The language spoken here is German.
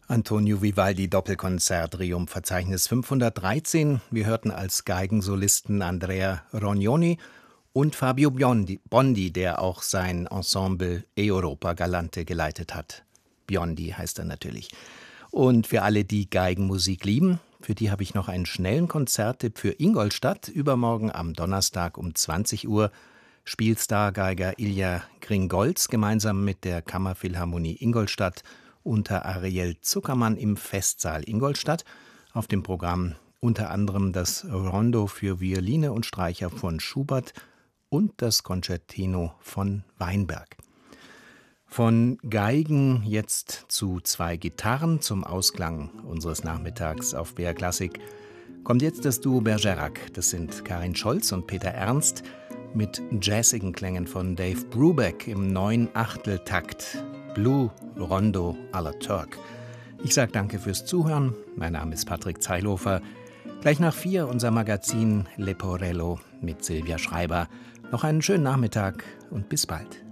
Antonio Vivaldi Doppelkonzert Triumphverzeichnis 513. Wir hörten als Geigensolisten Andrea Rognoni und Fabio Bondi, der auch sein Ensemble Europa Galante geleitet hat. Biondi heißt er natürlich. Und für alle, die Geigenmusik lieben, für die habe ich noch einen schnellen Konzerttipp für Ingolstadt. Übermorgen am Donnerstag um 20 Uhr spielt Stargeiger Ilja Gringolz gemeinsam mit der Kammerphilharmonie Ingolstadt unter Ariel Zuckermann im Festsaal Ingolstadt. Auf dem Programm unter anderem das Rondo für Violine und Streicher von Schubert und das Concertino von Weinberg. Von Geigen jetzt zu 2 Gitarren zum Ausklang unseres Nachmittags auf BR Klassik kommt jetzt das Duo Bergerac. Das sind Karin Scholz und Peter Ernst mit jazzigen Klängen von Dave Brubeck im 9/8-Takt. Blue Rondo à la Turk. Ich sage danke fürs Zuhören. Mein Name ist Patrick Zeilhofer. Gleich nach 4 unser Magazin Leporello mit Silvia Schreiber. Noch einen schönen Nachmittag und bis bald.